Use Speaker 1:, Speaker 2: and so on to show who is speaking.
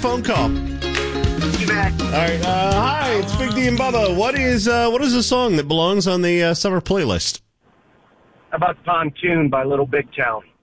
Speaker 1: phone call.
Speaker 2: You bet.
Speaker 1: All right. Hi, it's Big D and Bubba. What is the song that belongs on the summer playlist?
Speaker 2: How about Pontoon by Little Big Town?